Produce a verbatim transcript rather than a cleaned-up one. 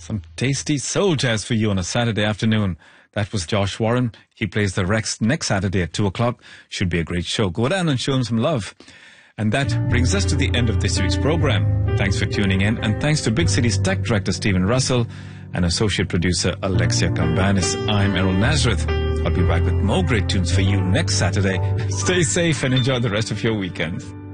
Some tasty soul jazz for you on a Saturday afternoon. That was Josh Warren. He plays the Rex next Saturday at two o'clock. Should be a great show. Go down and show him some love. And that brings us to the end of this week's program. Thanks for tuning in, and thanks to Big City's tech director Stephen Russell and associate producer Alexia Cambanis. I'm Errol Nazareth. I'll be back with more great tunes for you next Saturday. Stay safe and enjoy the rest of your weekend.